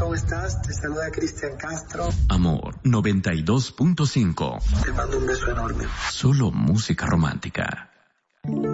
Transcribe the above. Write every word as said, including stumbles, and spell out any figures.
¿cómo estás? Te saluda Cristian Castro. Amor noventa y dos punto cinco. Te mando un beso enorme. Solo música romántica.